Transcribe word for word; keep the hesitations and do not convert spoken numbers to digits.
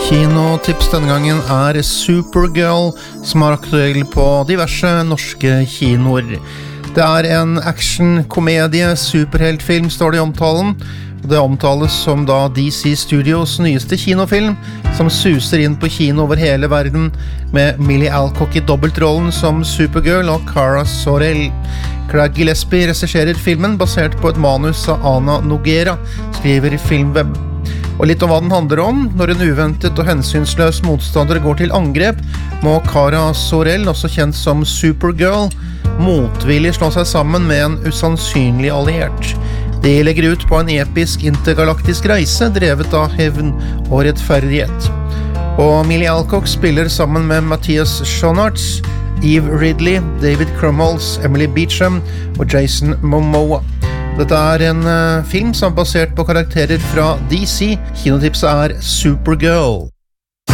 Kinotips denne gangen er Supergirl, som er aktuell på diverse norske kinoer. Det er en action-komedie, superheltfilm, står det i omtalen. Det omtales som da D C Studios nyeste kinofilm, som suser inn på kino over hele verden, med Millie Alcock i dobbeltrollen som Supergirl og Cara Sorel. Craig Gillespie regisserer filmen, basert på et manus av Ana Noguera, skriver Filmweb. Og litt om hva den handler om. Når en uventet og hensynsløs motstander går til angrep, må Cara Sorel, også kjent som Supergirl, motvillig slå seg sammen med en usannsynlig alliert. De legger ut på en episk intergalaktisk reise, drevet av hevn og rettferdighet. Og Millie Alcock spiller sammen med Matthias Schoenaerts, Eve Ridley, David Krumholtz, Emily Beecham og Jason Momoa. Dette er en uh, film som er basert på karakterer fra D C. Kinotipset er Supergirl.